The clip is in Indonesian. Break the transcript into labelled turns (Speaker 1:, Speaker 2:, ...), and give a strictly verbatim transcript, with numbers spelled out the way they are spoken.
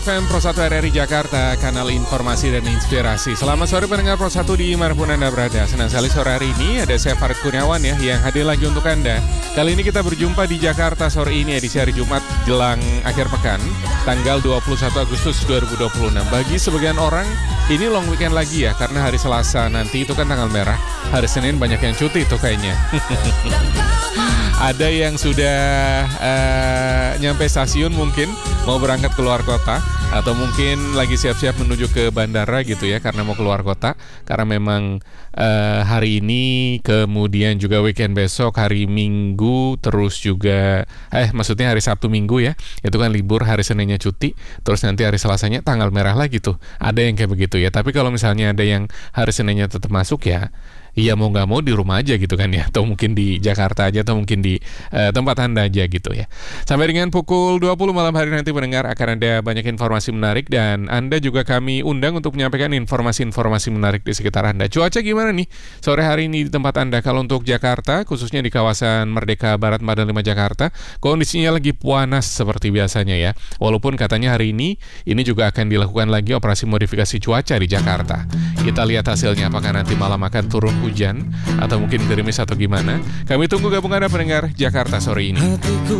Speaker 1: F M Pro satu R R I Jakarta, kanal informasi dan inspirasi. Selamat sore pendengar Pro satu di dimanapun Anda berada. Senang sekali sore hari ini ada saya Farid Kurniawan ya yang hadir lagi untuk Anda. Kali ini kita berjumpa di Jakarta sore ini edisi hari Jumat jelang akhir pekan, tanggal dua puluh satu Agustus dua ribu dua puluh enam. Bagi sebagian orang ini long weekend lagi ya, karena hari Selasa nanti itu kan tanggal merah. Hari Senin banyak yang cuti tuh kayaknya. Ada yang sudah uh, nyampe stasiun mungkin mau berangkat keluar kota, atau mungkin lagi siap-siap menuju ke bandara gitu ya karena mau keluar kota. Karena memang uh, hari ini kemudian juga weekend besok hari Minggu, terus juga eh maksudnya hari Sabtu Minggu ya, itu kan libur, hari Seninnya cuti, terus nanti hari Selasanya tanggal merah lagi tuh. Ada yang kayak begitu ya. Tapi kalau misalnya ada yang hari Seninnya tetap masuk ya, iya mau nggak mau di rumah aja gitu kan ya, atau mungkin di Jakarta aja, atau mungkin di uh, tempat Anda aja gitu ya. Sampai dengan pukul dua puluh malam hari nanti mendengar akan ada banyak informasi menarik, dan Anda juga kami undang untuk menyampaikan informasi-informasi menarik di sekitar Anda. Cuaca gimana nih sore hari ini di tempat Anda? Kalau untuk Jakarta, khususnya di kawasan Merdeka Barat Madan lima Jakarta, kondisinya lagi panas seperti biasanya ya. Walaupun katanya hari ini ini juga akan dilakukan lagi operasi modifikasi cuaca di Jakarta. Kita lihat hasilnya, apakah nanti malam akan turun hujan atau mungkin gerimis atau gimana. Kami tunggu gabungan Anda pendengar Jakarta sore ini.